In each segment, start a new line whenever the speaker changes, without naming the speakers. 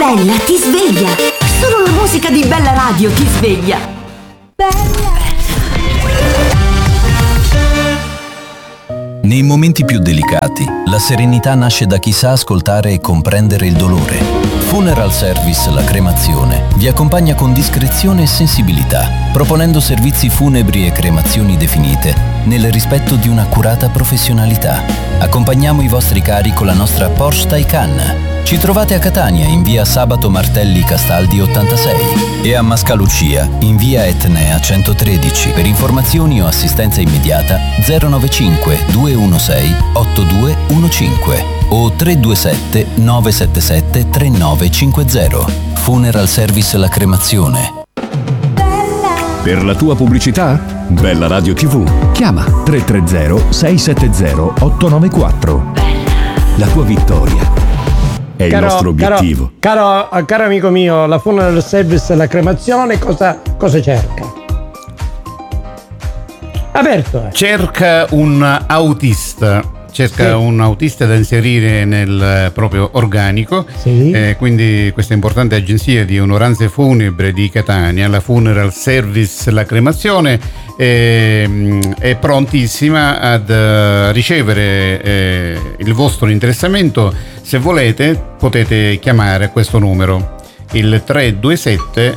Bella ti sveglia. Solo la musica di Bella Radio ti sveglia. Bella.
Nei momenti più delicati, la serenità nasce da chi sa ascoltare e comprendere il dolore. Funeral Service La Cremazione vi accompagna con discrezione e sensibilità, proponendo servizi funebri e cremazioni definite nel rispetto di un'accurata professionalità. Accompagniamo i vostri cari con la nostra Porsche Taycan. Ci trovate a Catania in via Sabato Martelli Castaldi 86 e a Mascalucia in via Etnea 113. Per informazioni o assistenza immediata 095 216 8215 o 327 977 3950. Funeral Service La Cremazione.
Per la tua pubblicità? Bella Radio TV. Chiama 330 670 894. La tua vittoria è il nostro obiettivo.
Caro amico mio, la Funeral Service La Cremazione cosa cerca? Aperto.
Cerca un autista. Cerca un autista da inserire nel proprio organico, quindi questa importante agenzia di onoranze funebre di Catania, la Funeral Service La Cremazione, è prontissima ad ricevere il vostro interessamento. Se volete potete chiamare questo numero, il 327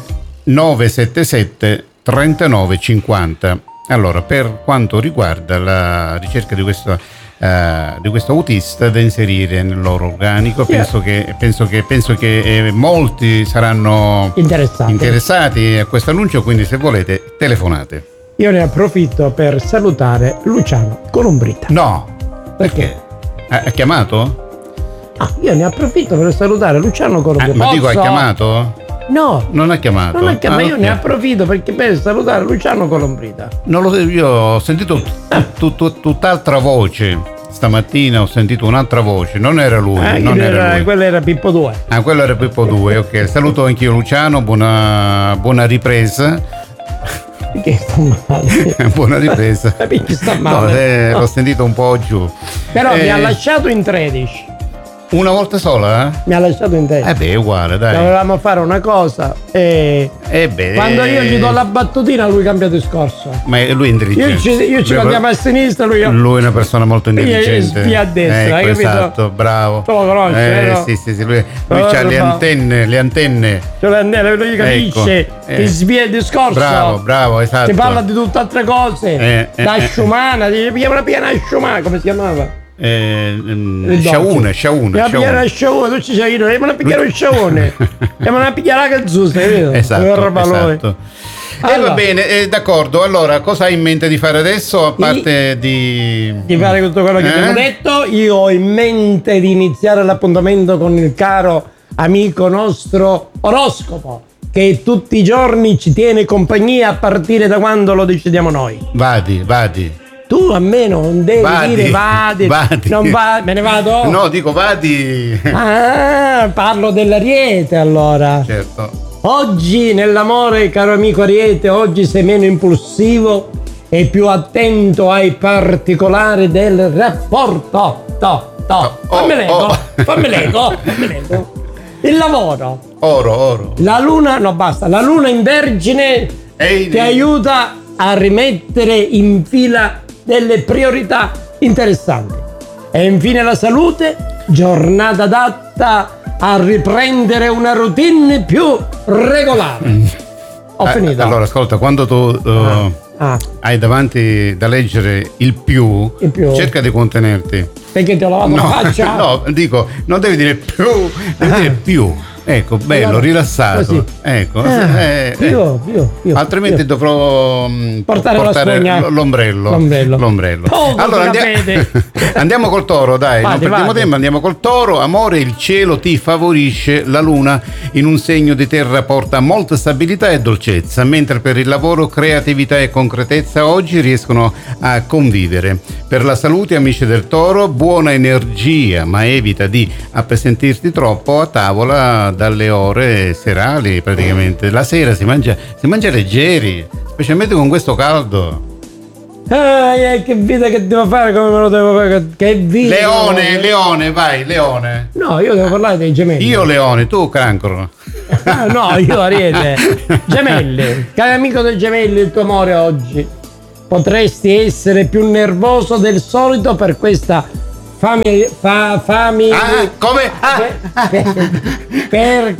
977 3950. Allora, per quanto riguarda la ricerca di questo autista da inserire nel loro organico, penso che molti saranno interessati a questo annuncio, quindi se volete telefonate.
Io ne approfitto per salutare Luciano Colombrita.
No, perché? Ha chiamato?
Io ne approfitto per salutare Luciano Colombrita.
Ma dico, ha chiamato?
No,
non ha chiamato.
Io ne approfitto perché per salutare Luciano Colombrita.
Non lo so, io ho sentito tutt'altra voce. Stamattina ho sentito un'altra voce, non era lui. Non era lui.
Quello era Pippo 2.
Quello era Pippo 2, ok. Saluto anch'io Luciano, buona ripresa.
Che sta male?
Buona ripresa.
Sta male.
L'ho sentito un po' giù.
Però mi ha lasciato in 13.
Una volta sola?
Mi ha lasciato in 13.
È uguale, dai.
Dovevamo fare una cosa e quando io gli do la battutina lui cambia discorso.
Ma lui è intelligente.
Io ci andiamo a sinistra, lui è
una persona molto intelligente.
Io a destra, hai capito?
Esatto, bravo.
Tu lo conosci, no?
Sì, lui ha le antenne.
Lui capisce, ti svia il discorso.
Bravo, esatto.
Ti parla di tutt'altre cose. Da Sciumana, ti chiama una piena Sciumana, come si chiamava?
Sciaune.
La pigliare Sciaune, tu ci sei io, ma la pigliare Sciaune. Ma la pigliare la cazzusa, capito?
Esatto. Allora, va bene, d'accordo. Allora, cosa hai in mente di fare adesso? A parte di
fare tutto quello che abbiamo detto, io ho in mente di iniziare l'appuntamento con il caro amico nostro Oroscopo, che tutti i giorni ci tiene compagnia a partire da quando lo decidiamo noi.
Vadi.
Tu a me non devi dire vadi. Non va, me ne vado?
No, dico vadi.
Parlo dell'Ariete allora.
Certo.
Oggi nell'amore, caro amico Ariete, oggi sei meno impulsivo e più attento ai particolari del rapporto. Fammi leggo. Il lavoro.
Oro.
La luna, no basta, la luna in Vergine ti aiuta a rimettere in fila delle priorità interessanti. E infine la salute, giornata adatta a riprendere una routine più regolare. Ho finito.
Allora ascolta, quando tu hai davanti da leggere il più, cerca di contenerti.
Perché ti ho lavato la faccia?
No, dico, non devi dire più, devi dire più. Ecco, bello, allora, rilassato. Così. Ecco, altrimenti dovrò portare l'ombrello. Allora andiamo col Toro, dai, non perdiamo tempo, andiamo col Toro. Amore, il cielo ti favorisce, la luna in un segno di terra porta molta stabilità e dolcezza, mentre per il lavoro creatività e concretezza oggi riescono a convivere. Per la salute, amici del Toro, buona energia, ma evita di appesantirti troppo a tavola dalle ore serali. Praticamente la sera si mangia leggeri, specialmente con questo caldo.
Che vita che devo fare, come me lo devo fare? Che vita.
Leone, vai, leone.
No, io devo parlare dei gemelli.
Io leone, tu cancro.
No, io ariete. Gemelli, caro amico del gemelli, il tuo amore oggi. Potresti essere più nervoso del solito per questa famiglia.
Come?
Per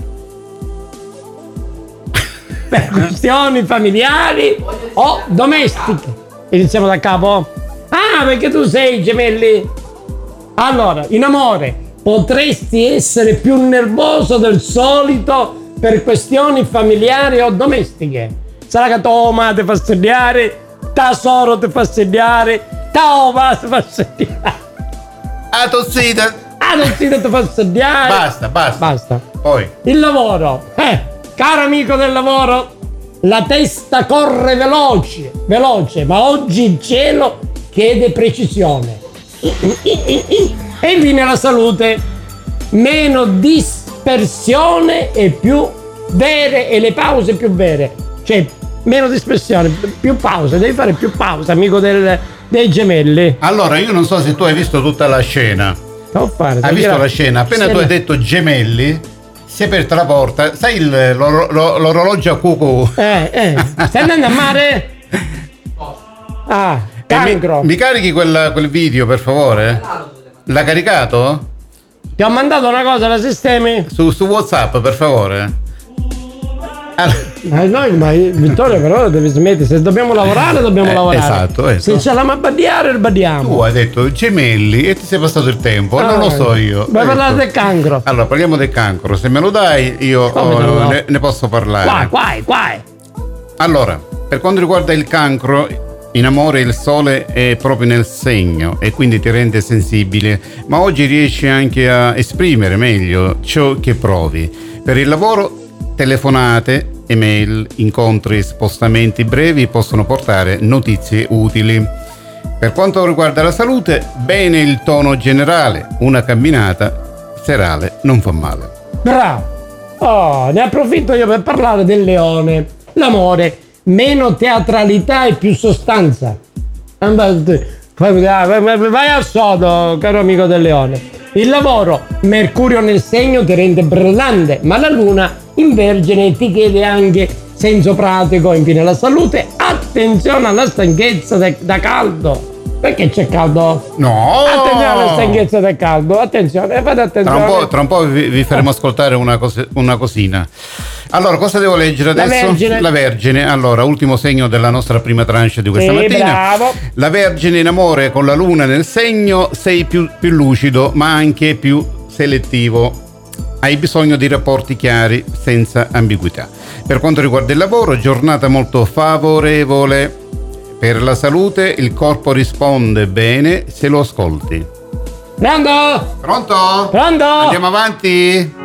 questioni familiari o domestiche. Iniziamo da capo? Perché tu sei gemelli. Allora, in amore, potresti essere più nervoso del solito per questioni familiari o domestiche. Sarà che tua mamma ti fa segnare, tesoro ti fa segnare, tua ti fa segnare.
Tossita
ti fa segnare.
Basta. Poi.
Il lavoro. Caro amico del lavoro, la testa corre veloce, ma oggi il cielo chiede precisione. E infine la salute, meno dispersione e più vere, e le pause più vere. Cioè, meno dispersione, più pause, devi fare più pause, amico dei gemelli.
Allora, io non so se tu hai visto tutta la scena. Hai visto la scena? Appena tu hai detto gemelli, si è aperta la porta, sai l'orologio a cucù?
Stai andando a mare? Cancro.
Mi carichi quel video, per favore? L'ha caricato?
Ti ho mandato una cosa, la sistemi?
Su WhatsApp, per favore.
Ma Vittorio però devi smettere, se dobbiamo lavorare dobbiamo lavorare.
Esatto.
Se ce l'abbiamo a badiare, badiamo.
Tu hai detto gemelli e ti sei passato il tempo, non lo so io.
Vuoi parlare del cancro?
Allora, parliamo del cancro, se me lo dai io ne posso parlare.
Vai.
Allora, per quanto riguarda il cancro, in amore il sole è proprio nel segno e quindi ti rende sensibile, ma oggi riesci anche a esprimere meglio ciò che provi. Per il lavoro, telefonate, email, incontri, spostamenti brevi possono portare notizie utili. Per quanto riguarda la salute, bene il tono generale, una camminata serale non fa male.
Bravo! Ne approfitto io per parlare del leone. L'amore, meno teatralità e più sostanza. Vai al sodo, caro amico del leone. Il lavoro, Mercurio nel segno ti rende brillante, ma la luna in Vergine ti chiede anche senso pratico. Infine la salute, attenzione alla stanchezza da caldo. Perché c'è caldo?
No!
Attenzione alla stanchezza del caldo, attenzione, fate attenzione.
Tra un po' vi faremo ascoltare una cosina. Allora, cosa devo leggere adesso? La Vergine. Allora, ultimo segno della nostra prima tranche di questa mattina.
Bravo.
La Vergine in amore con la luna nel segno, sei più lucido, ma anche più selettivo. Hai bisogno di rapporti chiari, senza ambiguità. Per quanto riguarda il lavoro, giornata molto favorevole. Per la salute, il corpo risponde bene se lo ascolti.
Pronto?
Pronto?
Pronto?
Andiamo avanti?